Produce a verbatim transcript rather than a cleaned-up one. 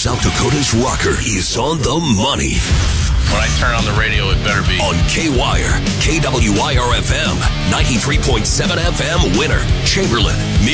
South Dakota's rocker is on the money. When I turn on the radio, it better be on K-Wire, K W I R F M, ninety-three point seven F M, Winner, Chamberlain.